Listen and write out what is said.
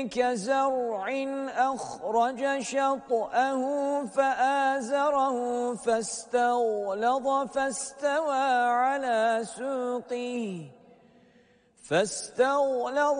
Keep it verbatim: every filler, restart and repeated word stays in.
كزرع أخرج شطأه فآزره فاستغلظ فاستوى على سوقه فاستغلظ